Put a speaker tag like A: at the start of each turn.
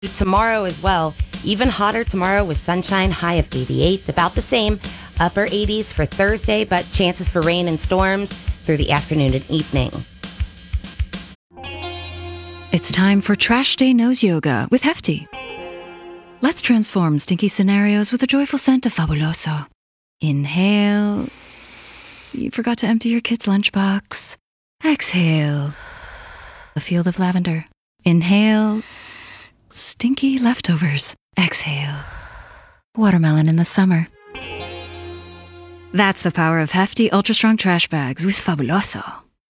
A: tomorrow as well. Even hotter tomorrow with sunshine, high of 88, about the same. Upper 80s for Thursday, but chances for rain and storms through the afternoon and evening.
B: It's time for Trash Day Nose Yoga with Hefty. Let's transform stinky scenarios with a joyful scent of Fabuloso. Inhale. You forgot to empty your kid's lunchbox. Exhale. A field of lavender. Inhale. Stinky leftovers. Exhale. Watermelon in the summer. That's the power of Hefty Ultra Strong Trash Bags with Fabuloso.